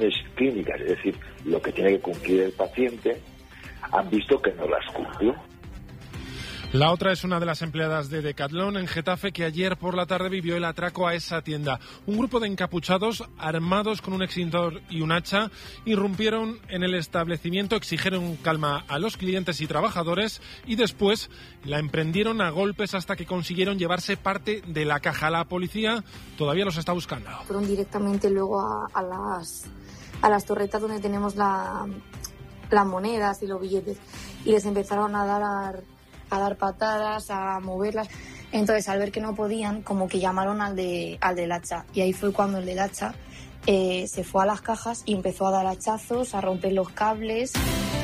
indicaciones clínicas, es decir, lo que tiene que cumplir el paciente, han visto que no las cumplió. La otra es una de las empleadas de Decathlon en Getafe que ayer por la tarde vivió el atraco a esa tienda. Un grupo de encapuchados armados con un extintor y un hacha irrumpieron en el establecimiento, exigieron calma a los clientes y trabajadores y después la emprendieron a golpes hasta que consiguieron llevarse parte de la caja. La policía todavía los está buscando. Fueron directamente luego a las torretas donde tenemos las monedas y los billetes y les empezaron a dar patadas, a moverlas. Entonces, al ver que no podían, como que llamaron al del hacha. Y ahí fue cuando el del hacha se fue a las cajas y empezó a dar hachazos, a romper los cables.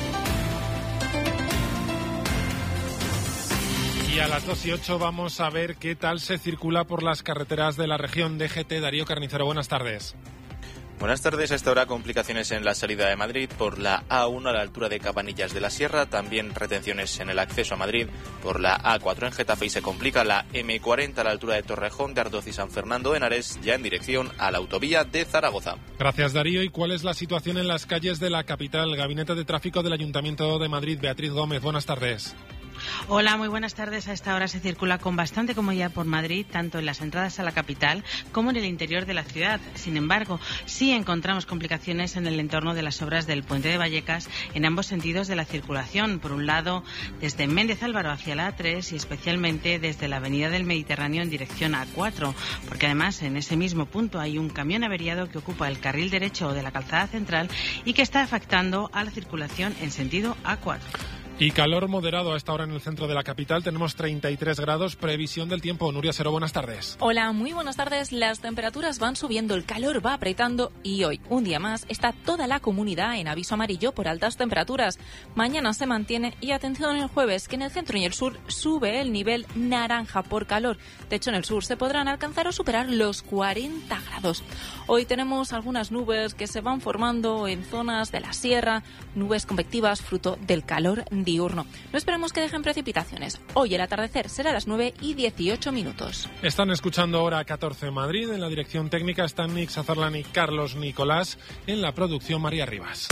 Y a las 2:08 vamos a ver qué tal se circula por las carreteras de la región. DGT, Darío Carnicero, buenas tardes. Buenas tardes. A esta hora complicaciones en la salida de Madrid por la A1 a la altura de Cabanillas de la Sierra. También retenciones en el acceso a Madrid por la A4 en Getafe y se complica la M40 a la altura de Torrejón, de Ardoz y San Fernando en Ares, ya en dirección a la autovía de Zaragoza. Gracias, Darío. ¿Y cuál es la situación en las calles de la capital? Gabinete de Tráfico del Ayuntamiento de Madrid. Beatriz Gómez, buenas tardes. Hola, muy buenas tardes. A esta hora se circula con bastante comodidad por Madrid, tanto en las entradas a la capital como en el interior de la ciudad. Sin embargo, sí encontramos complicaciones en el entorno de las obras del Puente de Vallecas en ambos sentidos de la circulación. Por un lado, desde Méndez Álvaro hacia la A3 y especialmente desde la Avenida del Mediterráneo en dirección a A4, porque además en ese mismo punto hay un camión averiado que ocupa el carril derecho de la calzada central y que está afectando a la circulación en sentido A4. Y calor moderado a esta hora en el centro de la capital. Tenemos 33 grados. Previsión del tiempo. Nuria Sero, buenas tardes. Hola, muy buenas tardes. Las temperaturas van subiendo, el calor va apretando y hoy, un día más, está toda la comunidad en aviso amarillo por altas temperaturas. Mañana se mantiene y atención el jueves, que en el centro y el sur sube el nivel naranja por calor. De hecho, en el sur se podrán alcanzar o superar los 40 grados. Hoy tenemos algunas nubes que se van formando en zonas de la sierra, nubes convectivas fruto del calor diurno. No esperemos que dejen precipitaciones. Hoy el atardecer será a las 9:18. Están escuchando Hora 14 Madrid. En la dirección técnica están Nick Sazarlan y Carlos Nicolás. En la producción, María Rivas.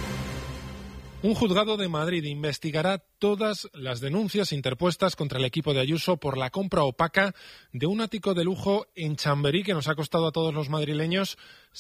Un juzgado de Madrid investigará todas las denuncias interpuestas contra el equipo de Ayuso por la compra opaca de un ático de lujo en Chamberí que nos ha costado a todos los madrileños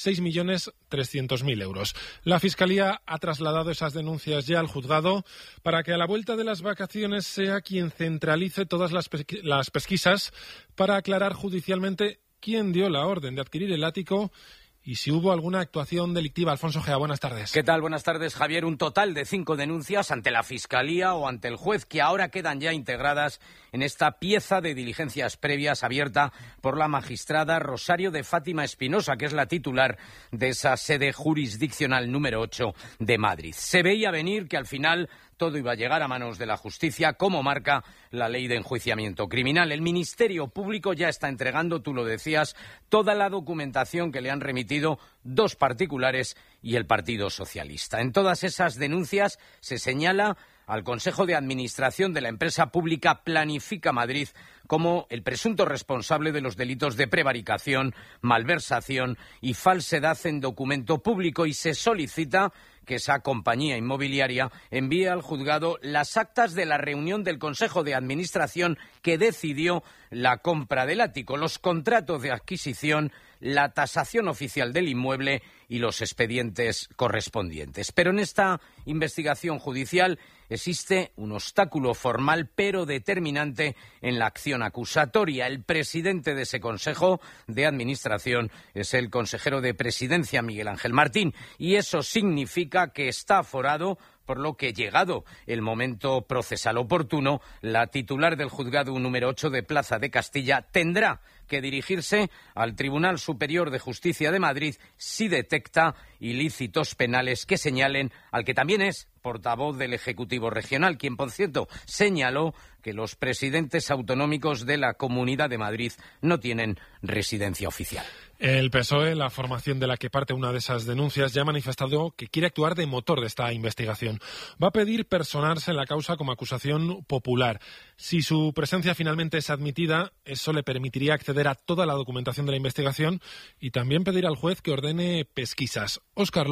6.300.000 euros. La Fiscalía ha trasladado esas denuncias ya al juzgado para que a la vuelta de las vacaciones sea quien centralice todas las pesquisas para aclarar judicialmente quién dio la orden de adquirir el ático y si hubo alguna actuación delictiva. Alfonso Gea, buenas tardes. ¿Qué tal? Buenas tardes, Javier. Un total de 5 denuncias ante la Fiscalía o ante el juez que ahora quedan ya integradas en esta pieza de diligencias previas abierta por la magistrada Rosario de Fátima Espinosa, que es la titular de esa sede jurisdiccional número 8 de Madrid. Se veía venir que al final todo iba a llegar a manos de la justicia, como marca la ley de enjuiciamiento criminal. El Ministerio Público ya está entregando, tú lo decías, toda la documentación que le han remitido 2 particulares y el Partido Socialista. En todas esas denuncias se señala al Consejo de Administración de la empresa pública Planifica Madrid como el presunto responsable de los delitos de prevaricación, malversación y falsedad en documento público, y se solicita que esa compañía inmobiliaria envíe al juzgado las actas de la reunión del Consejo de Administración que decidió la compra del ático, los contratos de adquisición, la tasación oficial del inmueble y los expedientes correspondientes. Pero en esta investigación judicial existe un obstáculo formal pero determinante en la acción acusatoria. El presidente de ese Consejo de Administración es el consejero de Presidencia, Miguel Ángel Martín, y eso significa que está aforado, por lo que, llegado el momento procesal oportuno, la titular del juzgado número 8 de Plaza de Castilla tendrá que dirigirse al Tribunal Superior de Justicia de Madrid si detecta ilícitos penales que señalen al que también es portavoz del Ejecutivo Regional, quien, por cierto, señaló que los presidentes autonómicos de la Comunidad de Madrid no tienen residencia oficial. El PSOE, la formación de la que parte una de esas denuncias, ya ha manifestado que quiere actuar de motor de esta investigación. Va a pedir personarse en la causa como acusación popular. Si su presencia finalmente es admitida, eso le permitiría acceder a toda la documentación de la investigación y también pedir al juez que ordene pesquisas. Óscar